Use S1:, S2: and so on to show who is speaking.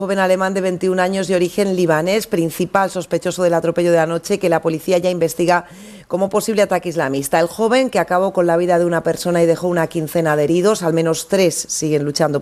S1: Joven alemán de 21 años de origen libanés, principal sospechoso del atropello de anoche, que la policía ya investiga como posible ataque islamista. El joven, que acabó con la vida de una persona y dejó una quincena de heridos, al menos 3 siguen luchando